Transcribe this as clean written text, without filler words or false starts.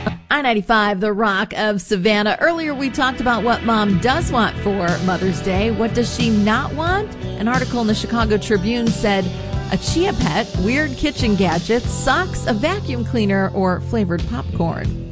I-95, the Rock of Savannah. Earlier, we talked about what mom does want for Mother's Day. What does she not want? An article in the Chicago Tribune said a chia pet, weird kitchen gadgets, socks, a vacuum cleaner, or flavored popcorn.